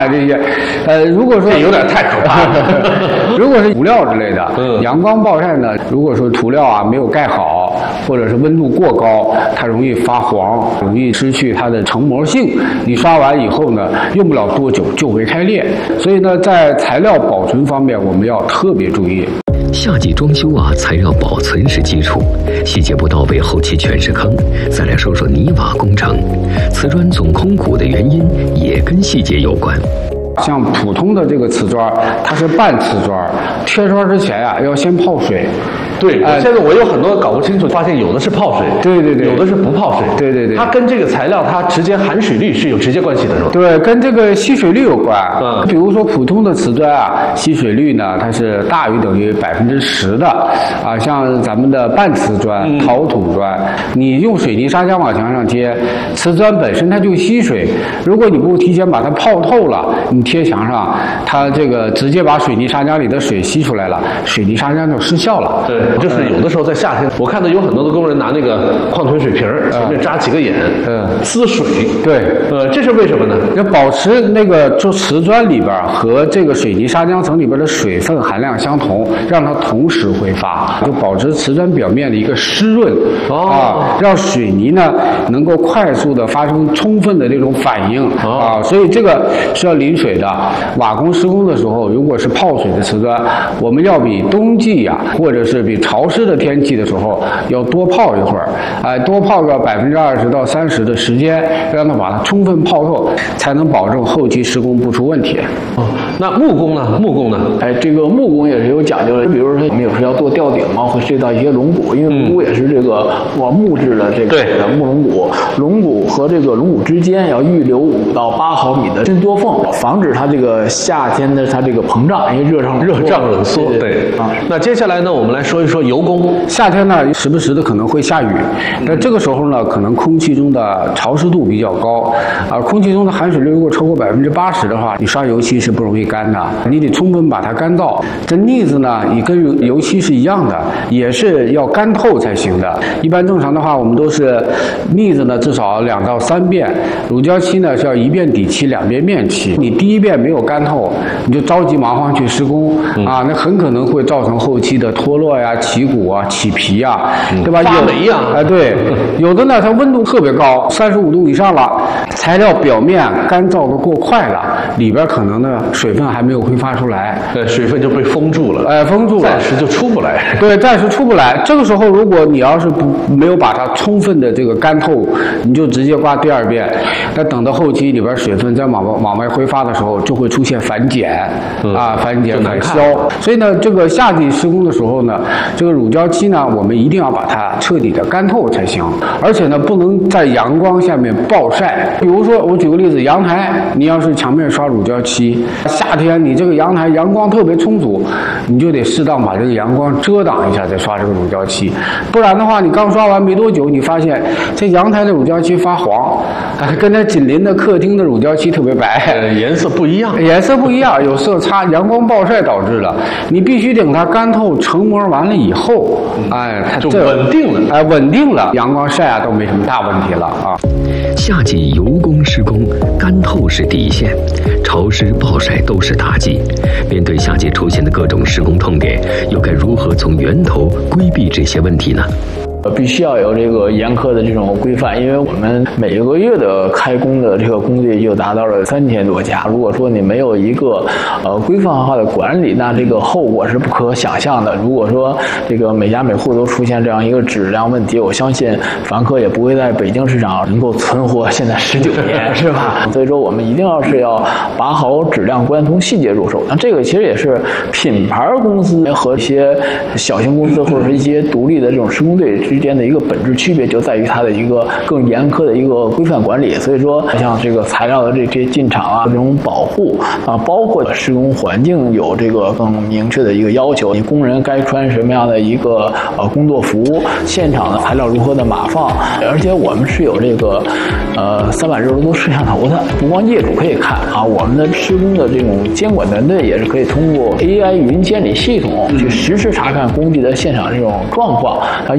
这些，如果说有点太可怕了。 如果是涂料之类的，阳光暴晒呢，如果说涂料啊没有盖好，或者是温度过高，它容易发黄，容易失去它的成膜性。你刷完以后呢，用不了多久就会开裂。所以呢，在材料保存方面，我们要特别注意。 夏季装修啊，材料保存是基础，细节不到位，后期全是坑。再来说说泥瓦工程，瓷砖总空鼓的原因也跟细节有关。 像普通的这个瓷砖，它是半瓷砖，贴砖之前呀，要先泡水。 对，现在我有很多搞不清楚，发现有的是泡水， 对， 有的是不泡水， 对， 它跟这个材料它直接含水率是有直接关系的，是吧？ 对，跟这个吸水率有关。比如说普通的瓷砖啊，吸水率呢，它是大于等于10%的啊，像咱们的半瓷砖、陶土砖，你用水泥砂浆往墙上贴，瓷砖本身它就吸水，如果你不提前把它泡透了，你贴墙上，它这个直接把水泥砂浆里的水吸出来了，水泥砂浆就失效了。 对。就是有的时候在夏天，我看到有很多的工人拿那个矿泉水瓶前面扎几个眼，滋水。 对， 这是为什么呢？ 要保持那个就瓷砖里边和这个水泥砂浆层里边的水分含量相同，让它同时挥发，就保持瓷砖表面的一个湿润让水泥呢能够快速的发生充分的这种反应所以这个是要淋水的。瓦工施工的时候，如果是泡水的瓷砖，我们要比冬季或者是比潮湿的天气的时候要多泡一会儿，多泡个20%到30%的时间，让它把它充分泡透，才能保证后期施工不出问题。 那木工呢？ 这个木工也是有讲究的，比如说我们有时候要做吊顶嘛，会涉及到一些龙骨，因为龙骨也是这个木质的这个木龙骨，龙骨和这个龙骨之间要预留5到8毫米的伸缩缝，防止它这个夏天的它这个膨胀，因为热胀冷缩。对那接下来呢，我们来说一说油工。 夏天呢，时不时的可能会下雨，但这个时候呢，可能空气中的潮湿度比较高，空气中的含水率如果超过80%的话，你刷油漆是不容易干的，你得充分把它干燥。这腻子呢，也跟油漆是一样的，也是要干透才行的。一般正常的话，我们都是腻子呢至少2到3遍，乳胶漆呢是要1遍底漆2遍面漆。你第1遍没有干透，你就着急忙慌去施工那很可能会造成后期的脱落呀、起骨起皮对吧？ 发霉对，有的呢它温度特别高，35度以上了，材料表面干燥的过快了，里边可能呢水分还没有挥发出来， 水分就被封住了， 封住了， 暂时就出不来。 对，暂时出不来。这个时候如果你要是没有把它充分的这个干透，你就直接刮第2遍，那等到后期里边水分再往外挥发的时候，就会出现反碱反碱反消。所以呢，这个夏季施工的时候呢，这个乳胶漆呢，我们一定要把它彻底的干透才行，而且呢，不能在阳光下面暴晒。比如说，我举个例子，阳台，你要是墙面刷乳胶漆，夏天你这个阳台阳光特别充足，你就得适当把这个阳光遮挡一下，再刷这个乳胶漆。不然的话，你刚刷完没多久，你发现这阳台的乳胶漆发黄，跟那紧邻的客厅的乳胶漆特别白， 颜色不一样， 有色差，阳光暴晒导致的。你必须等它干透成膜完了以后，它就稳定了， 稳定了，阳光晒都没什么大问题了夏季油工施工，干透是底线，潮湿暴晒都是大忌。面对夏季出现的各种施工痛点，又该如何从源头规避这些问题呢？ 必须要有这个严苛的这种规范，因为我们每个月的开工的这个工地就达到了3000多家。如果说你没有一个规范化的管理，那这个后果是不可想象的。如果说这个每家每户都出现这样一个质量问题，我相信凡客也不会在北京市场能够存活现在19年，是吧？所以说我们一定要把好质量关，从细节入手。那这个其实也是品牌公司和一些小型公司或者是一些独立的这种施工队之间的一个本质区别，就在于它的一个更严苛的一个规范管理。所以说，像这个材料的这些进场这种保护包括施工环境有这个更明确的一个要求，你工人该穿什么样的一个工作服，现场的材料如何的码放，而且我们是有这个360度摄像头的，不光业主可以看我们的施工的这种监管团队也是可以通过 AI 云监理系统去实时查看工地的现场这种状况，遇到一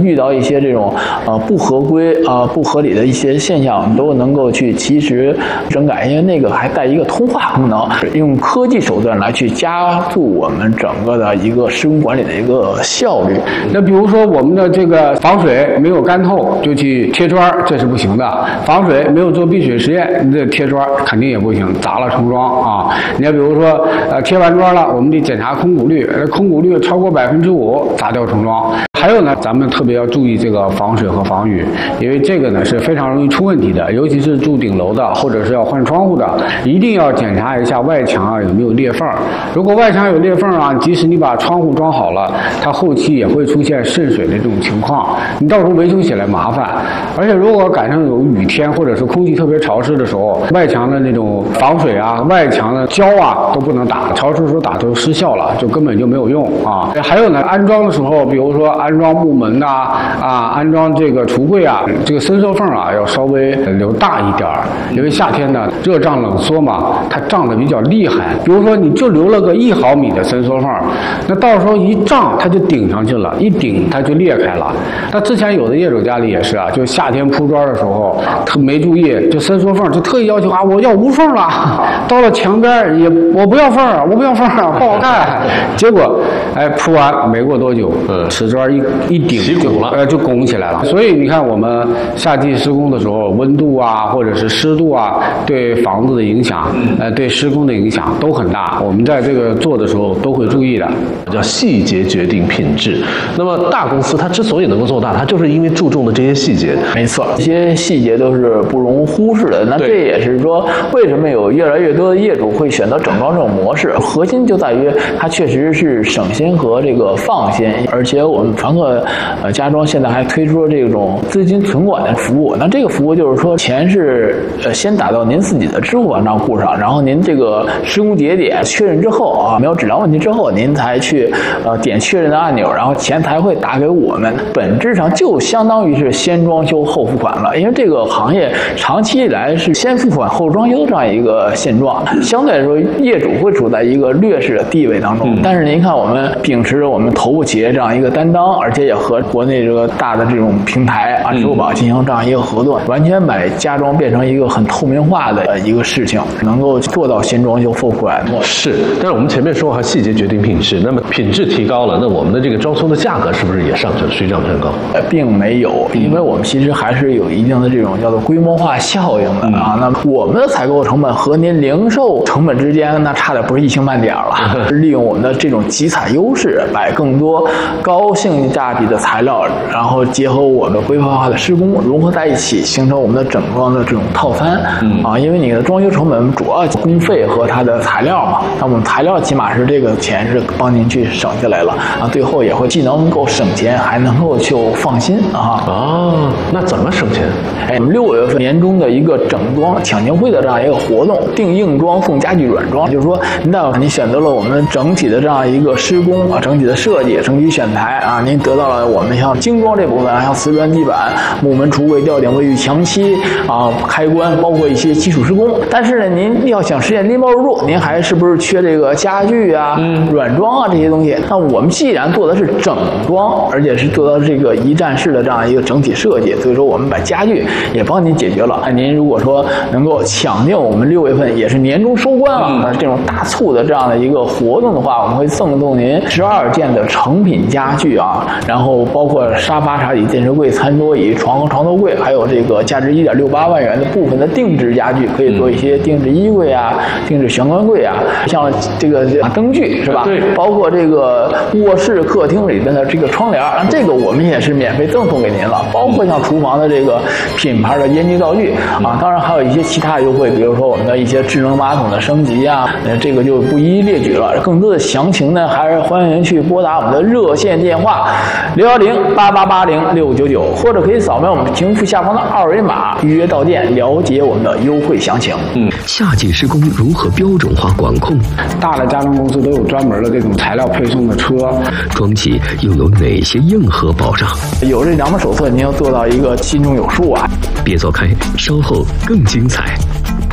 些这种不合规不合理的一些现象，我们都能够去及时整改，因为那个还带一个通话功能，用科技手段来去加速我们整个的一个施工管理的一个效率。 那比如说我们的这个防水没有干透就去贴砖，这是不行的。防水没有做避水实验，你这贴砖肯定也不行，砸了重装啊。你要比如说贴完砖了，我们得检查空鼓率，空鼓率超过5%，砸掉重装。还有呢，咱们特别要注意这个防水和防雨，因为这个呢是非常容易出问题的，尤其是住顶楼的或者是要换窗户的，一定要检查一下外墙有没有裂缝。如果外墙有裂缝即使你把窗户装好了，它后期也会出现渗水的这种情况，你到时候维修起来麻烦。而且如果赶上有雨天或者是空气特别潮湿的时候，外墙的那种防水外墙的胶都不能打，潮湿时候打都失效了，就根本就没有用啊。还有呢，安装的时候，比如说安装木门安装这个橱柜这个伸缩缝要稍微留大一点，因为夏天呢热胀冷缩嘛，它胀得比较厉害。比如说你就留了个1毫米的伸缩缝，那到时候一胀它就顶上去了，一顶它就裂开了。那之前有的业主家里也是就夏天铺砖的时候没注意，就伸缩缝就特意要求我要无缝了，到了墙边我不要缝，不好看。结果铺完没过多久，瓷砖一顶就拱起来了。所以你看我们夏季施工的时候，温度或者是湿度对房子的影响，对施工的影响都很大。我们在这个做的时候都会注意的， 叫细节决定品质。那么大公司它之所以能够做大，它就是因为注重的这些细节。 没错，这些细节都是不容忽视的。那这也是说，为什么有越来越多的业主会选择整装这种模式？核心就在于它确实是省心和这个放心，而且我们凡客家装现在还推出了这种资金存管的服务。那这个服务就是说，钱是先打到您自己的支付宝账户上，然后您这个施工节点确认之后没有质量问题之后，您才去点确认的按钮，然后钱才会打给我们。本质上就相当于是先装修后付款了，因为这个行业长期以来是先付款后装修这样一个现状，相对来说业主会处在一个劣势的地位当中。但是您看，我们秉持着我们头部企业这样一个担当，而且也和国内这个大的这种平台支付宝进行这样一个合作，完全把家装变成一个很透明化的一个事情，能够做到先装修后付款。 是，但是我们前面说细节决定品质，那么品质提高了，那我们的这个装修的价格是不是也上去了，水涨船高？ 并没有，因为我们其实还是有一定的这种叫做规模化效应的那我们的采购成本和您零售成本之间那差的不是一星半点了，利用我们的这种集采优势，把更多高性价比的材料，然后结合我们规划化的施工融合在一起，形成我们的整装的这种套餐因为你的装修成本主要工费和它的材料嘛，那我们材料起码是这个钱是帮您去省下来了最后也会既能够省钱，还能够就放心那怎么省钱？ 我们6月份年中的一个整装抢钱会的这样一个活动，定硬装送家具软装，就是说您选择了我们整体的这样一个施工整体的设计，整体选材您得到了我们像精装这部分像瓷砖地板、木门橱柜、吊顶卫浴、墙漆开关，包括一些基础施工。但是呢，您要想实现拎包入住，您还是不是缺这个家具软装这些东西？那我们既然做的是整装，而且是做到这个一站式的这样一个整体设计，所以说我们把家具也帮您解决了。您如果说能够抢定我们6月份也是年终收官这种大促的这样的一个活动的话，我们会赠送您12件的成品家具然后包括沙发、茶几、电视柜、餐桌椅、床和床头柜，还有这个价值1.68万元的部分的定制家具，可以做一些定制衣柜定制玄关柜像这个灯具是吧？对，包括这个卧室、客厅里边的这个窗帘，这个我们也是免费赠送给您了。包括像厨房的这个品牌的烟机道具当然还有一些其他优惠，比如说我们的一些智能马桶的升级这个就不一一列举了。更多的详情呢，还是欢迎去拨打我们的热线电话610-8880-699，或者可以扫描我们屏幕下方的2维码预约到店，了解我们的优惠详情。 夏季施工如何标准化管控？ 大的家装公司都有专门的这种材料配送的车， 装企又有哪些硬核保障？ 有这2本手册，您要做到一个心中有数别走开，稍后更精彩。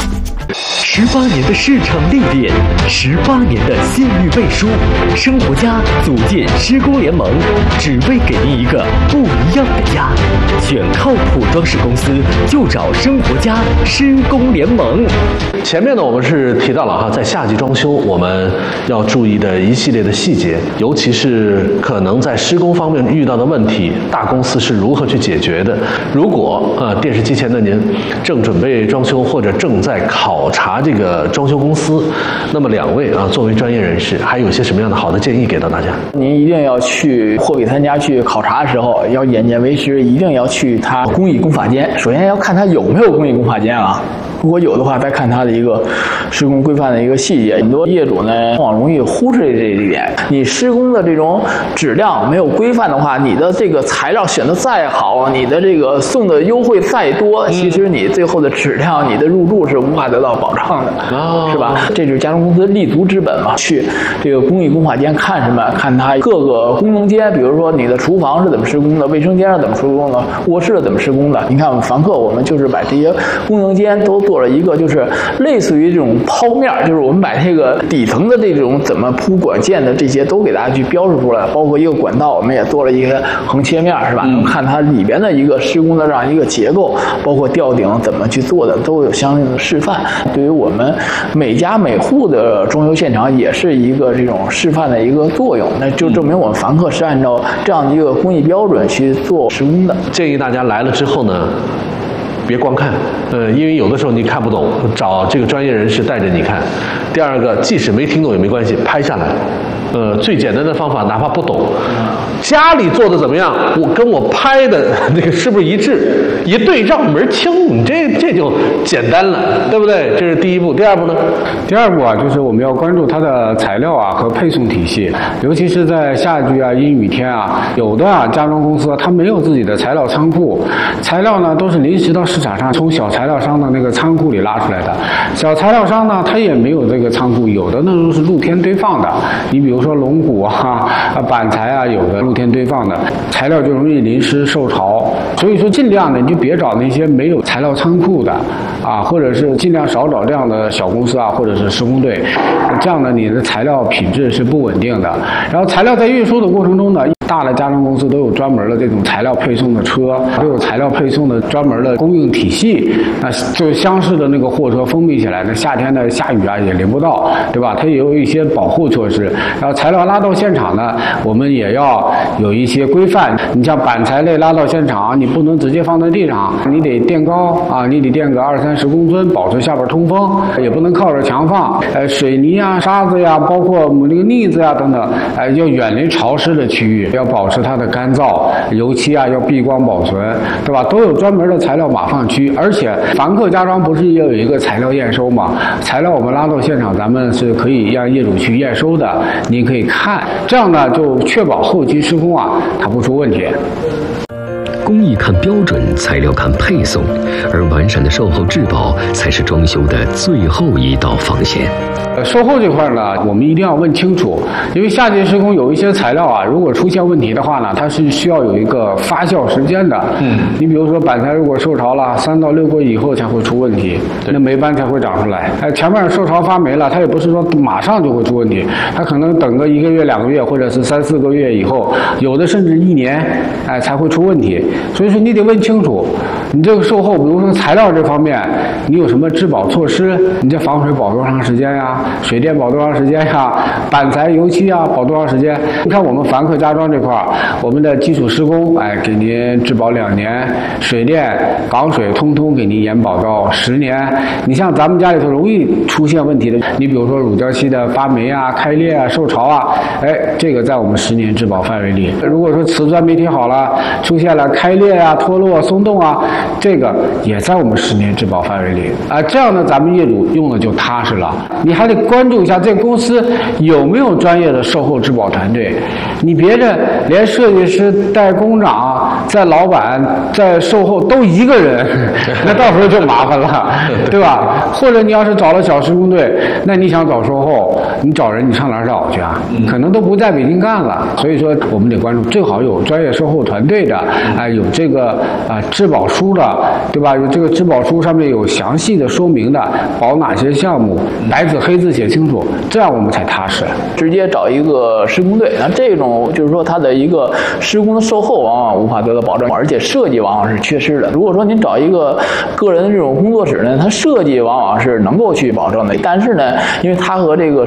18年的市场历练，18年的信誉背书，生活家组建施工联盟，只为给您一个不一样的家。选靠谱装饰公司就找生活家施工联盟。 前面呢，我们是提到了哈，在夏季装修我们要注意的一系列的细节，尤其是可能在施工方面遇到的问题，大公司是如何去解决的。如果电视机前的您正准备装修或者正在考察这个装修公司，那么两位作为专业人士，还有一些什么样的好的建议给到大家？ 您一定要去货比三家去考察的时候，要眼见为实，一定要去他工艺工法间。首先要看他有没有工艺工法间啊。如果有的话，再看它的一个施工规范的一个细节。很多业主呢，往往容易忽视这一点。你施工的这种质量没有规范的话，你的这个材料选的再好，你的这个送的优惠再多，其实你最后的质量、你的入住是无法得到保障的，是吧？这就是家装公司立足之本嘛。去这个工艺工法间看什么？看它各个功能间，比如说你的厨房是怎么施工的，卫生间是怎么施工的，卧室是怎么施工的。你看我们凡客，我们就是把这些功能间都做了一个，就是类似于这种剖面，就是我们把这个底层的这种怎么铺管线的这些都给大家去标示出来，包括一个管道，我们也做了一个横切面，是吧？能看它里边的一个施工的这样一个结构，包括吊顶怎么去做的，都有相应的示范。对于我们每家每户的装修现场，也是一个这种示范的一个作用。那就证明我们凡客是按照这样的一个工艺标准去做施工的。 建议大家来了之后呢，别光看，因为有的时候你看不懂，找这个专业人士带着你看。第二个，即使没听懂也没关系，拍下来。最简单的方法，哪怕不懂，家里做的怎么样，我跟我拍的那个是不是一致？一对照门清，你这就简单了，对不对？这是第一步。第二步呢？ 第二步就是我们要关注它的材料和配送体系，尤其是在夏季阴雨天有的家装公司它没有自己的材料仓库，材料呢都是临时到市场上从小材料商的那个仓库里拉出来的。小材料商呢，它也没有这个仓库，有的那都是露天堆放的。你比如说龙骨板材有的露天堆放的材料就容易淋湿受潮，所以说尽量呢你就别找那些没有材料仓库的或者是尽量少找这样的小公司或者是施工队，这样呢你的材料品质是不稳定的。然后材料在运输的过程中呢，大的家装公司都有专门的这种材料配送的车，都有材料配送的专门的供应体系，那就厢式的那个货车封闭起来，那夏天的下雨也淋不到，对吧？它也有一些保护措施。然后材料拉到现场呢，我们也要有一些规范。你像板材类拉到现场，你不能直接放在地上，你得垫高你得垫个20-30公分，保持下边通风，也不能靠着墙放。水泥沙子包括那个腻子等等，要远离潮湿的区域，要保持它的干燥，油漆要避光保存，对吧？都有专门的材料码放区。而且凡客家装不是也有一个材料验收吗？材料我们拉到现场，咱们是可以让业主去验收的，您可以看，这样呢就确保后期施工它不出问题。 工艺看标准，材料看配送，而完善的售后质保才是装修的最后一道防线。 售后这块呢，我们一定要问清楚，因为夏季施工有一些材料如果出现问题的话呢，它是需要有一个发酵时间的。你比如说板材如果受潮了，3到6个月以后才会出问题，那霉斑才会长出来。前面受潮发霉了，它也不是说马上就会出问题，它可能等个1个月、2个月，或者是3-4个月以后，有的甚至1年才会出问题。所以说你得问清楚，你这个售后，比如说材料这方面，你有什么质保措施？你这防水保多长时间水电保多长时间板材油漆保多长时间？你看我们凡客家装这块我们的基础施工给您质保2年，水电港水通通给您延保到10年。你像咱们家里头容易出现问题的，你比如说乳胶漆的发霉开裂受潮这个在我们10年质保范围里。如果说瓷砖没贴好了，出现了开裂脱落松动这个也在我们10年质保范围里这样呢咱们业主用的就踏实了。你还得关注一下这个公司有没有专业的售后质保团队，你别着连设计师带工长在老板在售后都一个人，那到时候就麻烦了，对吧？或者你要是找了小施工队，那你想找售后， 你找人你上哪儿找去啊？可能都不在北京干了。所以说我们得关注，最好有专业售后团队的，有这个质保书的，对吧？有这个质保书上面有详细的说明的，保哪些项目，白纸黑字写清楚，这样我们才踏实。 直接找一个施工队，那这种就是说它的一个施工的售后往往无法得到保证，而且设计往往是缺失的。如果说您找一个个人的这种工作室呢，它设计往往是能够去保证的，但是呢，因为它和这个